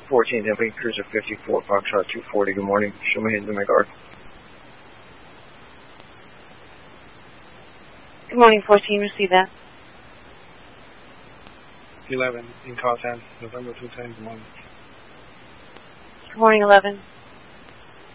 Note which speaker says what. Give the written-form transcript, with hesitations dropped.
Speaker 1: 14 Denby, Cruiser 54, Foxtrot 240, good morning. Show me hands in my guard.
Speaker 2: Good morning, 14, receive that.
Speaker 3: 11, in call 10, November 210, good morning.
Speaker 2: Good morning, 11.